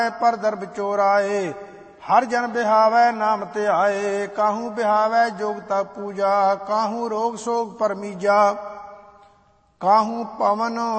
पर दर्भ चोराए। हर जन बिहावै नाम ध्याए। काहू बिहावै जोगता पूजा। काहू रोग सोग परमीजा। काहू पवन